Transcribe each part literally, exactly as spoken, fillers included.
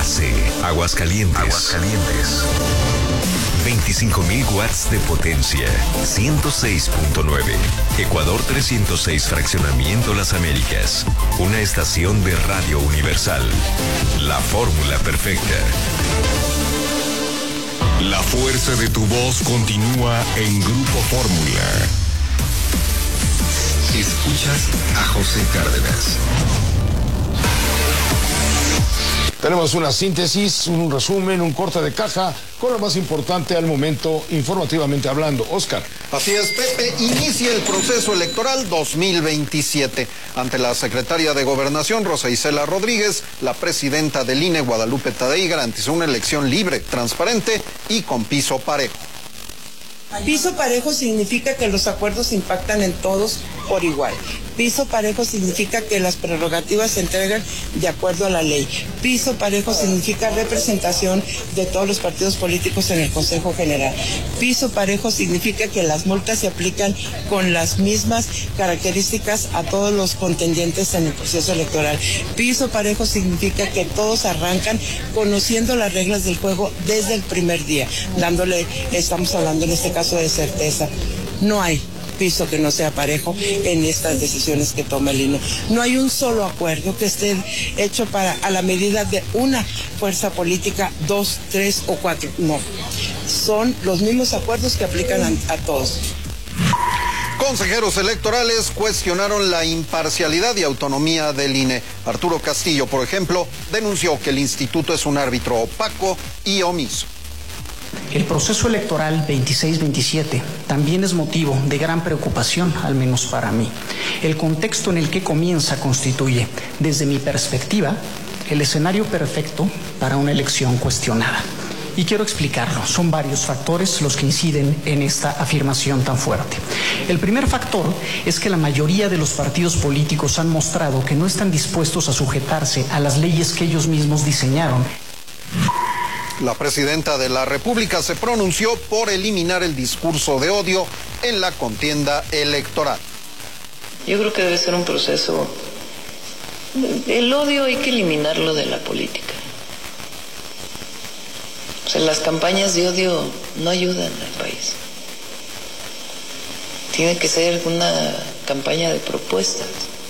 A C, Aguascalientes. Aguascalientes. veinticinco mil watts de potencia, ciento seis punto nueve. Ecuador trescientos seis, Fraccionamiento Las Américas. Una estación de Radio Universal. La fórmula perfecta. La fuerza de tu voz continúa en Grupo Fórmula. Escuchas a José Cárdenas. Tenemos una síntesis, un resumen, un corte de caja con lo más importante al momento, informativamente hablando. Oscar. Así es, Pepe, inicia el proceso electoral dos mil veintisiete. Ante la secretaria de Gobernación, Rosa Isela Rodríguez, la presidenta del I N E, Guadalupe Tadei, garantizó una elección libre, transparente y con piso parejo. Piso parejo significa que los acuerdos impactan en todos por igual. Piso parejo significa que las prerrogativas se entregan de acuerdo a la ley. Piso parejo significa representación de todos los partidos políticos en el Consejo General. Piso parejo significa que las multas se aplican con las mismas características a todos los contendientes en el proceso electoral. Piso parejo significa que todos arrancan conociendo las reglas del juego desde el primer día, dándole, estamos hablando en este caso de certeza. No hay piso que no sea parejo en estas decisiones que toma el I N E. No hay un solo acuerdo que esté hecho para a la medida de una fuerza política, dos, tres o cuatro. No, son los mismos acuerdos que aplican a, a todos. Consejeros electorales cuestionaron la imparcialidad y autonomía del I N E. Arturo Castillo, por ejemplo, denunció que el instituto es un árbitro opaco y omiso. El proceso electoral veintiséis veintisiete también es motivo de gran preocupación, al menos para mí. El contexto en el que comienza constituye, desde mi perspectiva, el escenario perfecto para una elección cuestionada. Y quiero explicarlo. Son varios factores los que inciden en esta afirmación tan fuerte. El primer factor es que la mayoría de los partidos políticos han mostrado que no están dispuestos a sujetarse a las leyes que ellos mismos diseñaron. La presidenta de la República se pronunció por eliminar el discurso de odio en la contienda electoral. Yo creo que debe ser un proceso. El odio hay que eliminarlo de la política. O sea, las campañas de odio no ayudan al país. Tiene que ser una campaña de propuestas.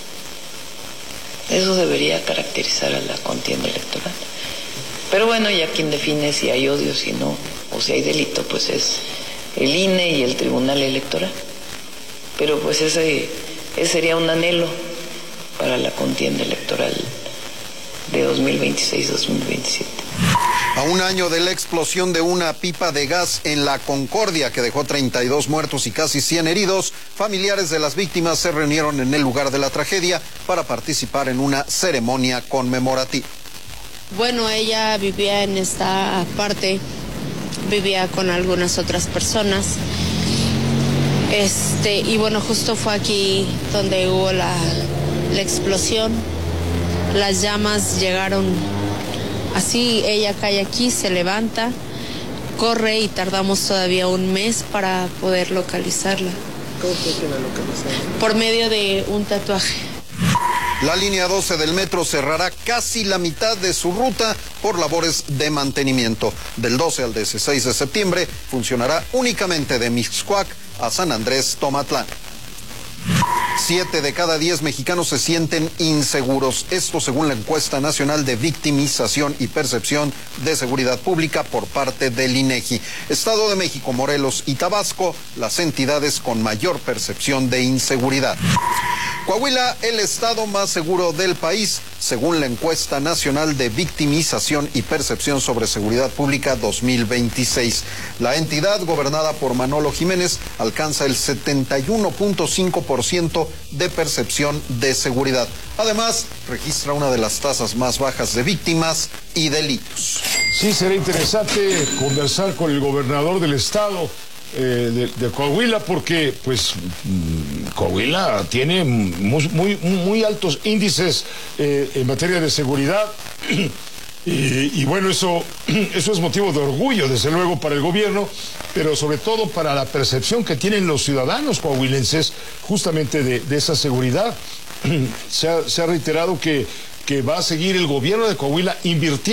Eso debería caracterizar a la contienda electoral. Pero bueno, ya quien define si hay odio, si no, o si hay delito, pues es el I N E y el Tribunal Electoral. Pero pues ese, ese sería un anhelo para la contienda electoral de dos mil veintiséis dos mil veintisiete. A un año de la explosión de una pipa de gas en La Concordia que dejó treinta y dos muertos y casi cien heridos, familiares de las víctimas se reunieron en el lugar de la tragedia para participar en una ceremonia conmemorativa. Bueno, ella vivía en esta parte, vivía con algunas otras personas. Este, y bueno, justo fue aquí donde hubo la, la explosión. Las llamas llegaron así, ella cae aquí, se levanta, corre y tardamos todavía un mes para poder localizarla. ¿Cómo fue que la localizaron? Por medio de un tatuaje. La línea doce del metro cerrará casi la mitad de su ruta por labores de mantenimiento. Del doce al dieciséis de septiembre funcionará únicamente de Mixcoac a San Andrés Tomatlán. Siete de cada diez mexicanos se sienten inseguros. Esto según la encuesta nacional de victimización y percepción de seguridad pública por parte del INEGI. Estado de México, Morelos y Tabasco, las entidades con mayor percepción de inseguridad. Coahuila, el estado más seguro del país, según la encuesta nacional de victimización y percepción sobre seguridad pública dos mil veintiséis. La entidad, gobernada por Manolo Jiménez, alcanza el setenta y uno punto cinco por ciento de percepción de seguridad. Además, registra una de las tasas más bajas de víctimas y delitos. Sí, será interesante conversar con el gobernador del estado eh, de, de Coahuila, porque pues Coahuila tiene muy, muy, muy altos índices eh, en materia de seguridad. Y, y bueno, eso, eso es motivo de orgullo, desde luego, para el gobierno, pero sobre todo para la percepción que tienen los ciudadanos coahuilenses justamente de, de esa seguridad. Se ha, se ha reiterado que, que va a seguir el gobierno de Coahuila invirtiendo